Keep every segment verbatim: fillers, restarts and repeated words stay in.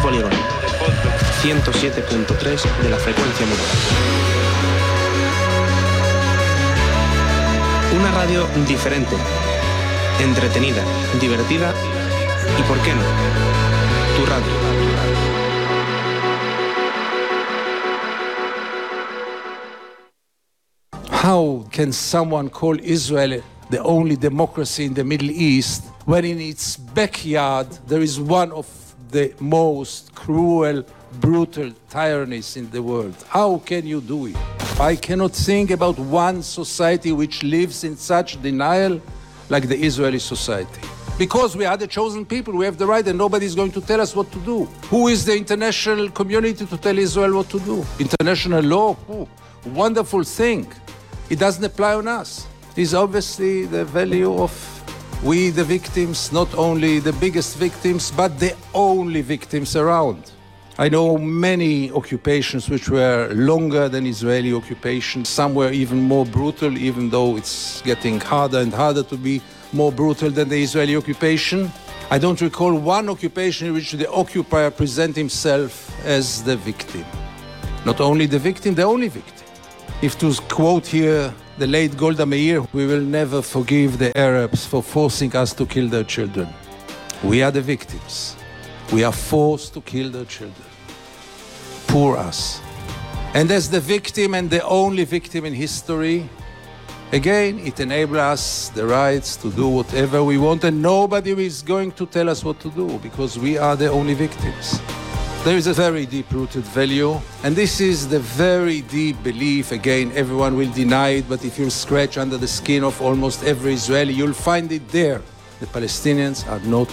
Polígono, ciento siete punto tres de la frecuencia modulada. Una radio diferente, entretenida, divertida y, ¿por qué no?, tu radio. How can someone call Israel the only democracy in the Middle East when in its backyard there is one of the most cruel, brutal tyrannies in the world? How can you do it? I cannot think about one society which lives in such denial like the Israeli society. Because we are the chosen people, we have the right, and nobody is going to tell us what to do. Who is the international community to tell Israel what to do? International law? Ooh, wonderful thing. It doesn't apply on us. It is obviously the value of we, the victims, not only the biggest victims, but the only victims around. I know many occupations which were longer than Israeli occupations. Some were even more brutal, even though it's getting harder and harder to be more brutal than the Israeli occupation. I don't recall one occupation in which the occupier present himself as the victim. Not only the victim, the only victim. If to quote here the late Golda Meir, we will never forgive the Arabs for forcing us to kill their children. We are the victims. We are forced to kill their children. Poor us. And as the victim and the only victim in history, again, it enables us the rights to do whatever we want, and nobody is going to tell us what to do because we are the only victims. There is a very deep-rooted value, and this is the very deep belief. Again, everyone will deny it, but if you scratch under the skin of almost every Israeli, you'll find it there. The Palestinians are not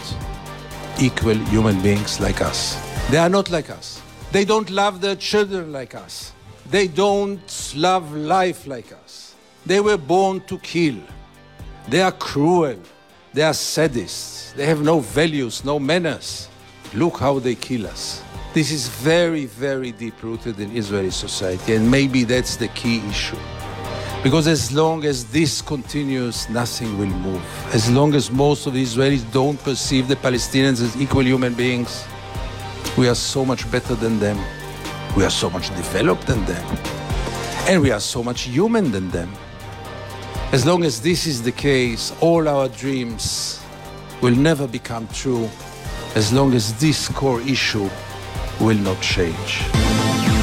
equal human beings like us. They are not like us. They don't love their children like us. They don't love life like us. They were born to kill. They are cruel. They are sadists. They have no values, no manners. Look how they kill us. This is very, very deep-rooted in Israeli society, and maybe that's the key issue. Because as long as this continues, nothing will move. As long as most of the Israelis don't perceive the Palestinians as equal human beings, we are so much better than them. We are so much developed than them. And we are so much human than them. As long as this is the case, all our dreams will never become true, as long as this core issue will not change.